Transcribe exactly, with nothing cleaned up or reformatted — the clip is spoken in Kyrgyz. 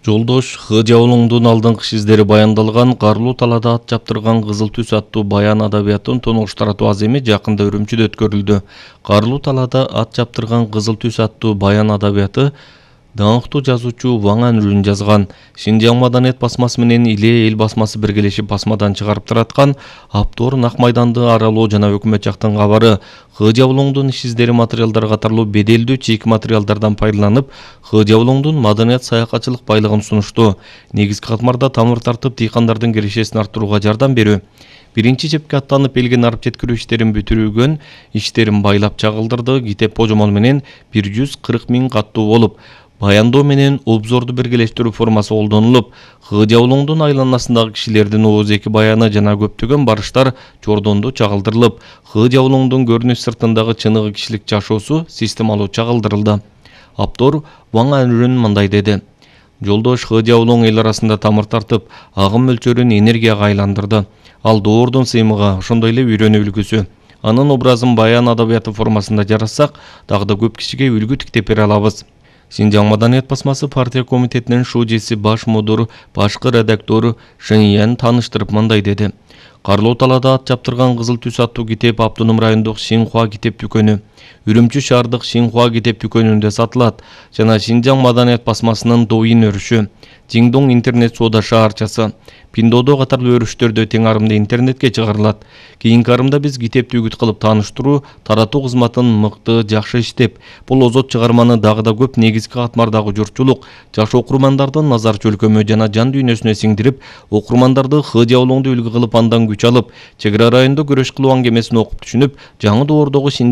Жолдош Хыжаулуңдун алдыңкы издери баяндалган Карлуу талаада ат жаптырган кызыл түс аттуу баян адабиятын тонугуш таратуу аземи жакында Үрүмчүдө өткөрүлдү. Карлуу талаада ат жаптырган кызыл түс аттуу баян адабияты даңктуу жазуучу Ваң Анрүн жазган. Шинжаң маданият басмасы менен Иле эл басмасы биргелешип басмадан чыгарып тараткан Аптор Нак майданды аралоо жана өкмөт жактан кабары, Хыжаулуңдун иш издери материалдар катарлуу беделдүү чийки материалдардан пайдаланып, Хыжаулуңдун маданият саякатчылык байлыгын сунушту. Негизги катмарда тамыр тартып дыйкандардын кирешесин арттырууга жардам берүү. Биринчи жепке аттанып элген арып жеткирүү иштерин бүтүрүүгөн иштерин байлап чагылдырды. Китеп божомол менен бир жүз кырк миң каттуу болуп, баяндоо менен обзорду биргелештирүү формасы колдонулуп, Хыжаулуңдун айланасындагы кишилердин ооз эки баяны жана көптөгөн барыштар жордондо чагылдырылып, Хыжаулуңдун көрүнүш сыртындагы чыныгы кишилик жашоосу системалуу чагылдырылды. Аптор Ваң Анрүн мындай деди: Жолдош Хыжаулуң эл арасында тамыр тартып, агым мөлчөрүн энергияга айландырды. Ал доордун сыймыгы, ошондой эле үйрөнүү үлгүсү. Анын образын баян адабияты формасында жарассак, дагы да көп кишиге үлгү тиктеп бере алабыз. Шинжаң маданият басмасы партия комитетинин шужеси баш мудур, башкы редактор Шэньян тааныштырып мындай деди: Карлуу талаада ат жаптырган кызыл түс аттуу китеп Автоном райондук Шинхуа китеп дүкөнү, Үрүмчү шаардык Шинхуа китеп дүкөнүндө сатылат жана Шинжаң маданият басмасынын Доин өрүшү, Жиңдоң интернет соода шаарчасы, Пиндодо катарлуу өрүштөрдө тең арымда интернетке чыгарылат. Кийинки арымда биз китепти үгүт кылып тааныштыруу, таратуу кызматын мыкты, жакшы иштеп, бул озот чыгарманы дагы да көп негизги катмардагы журтчулук, жаш окурмандардын назар чөлкөмү жана жан дүйнөсүнө сиңдирип, окурмандарды Хыжаулуңду үлгү кылып андан күч алып, чек ара районунда күрөш кылуу аңгемесин окуп түшүнүп, жаңы доордогу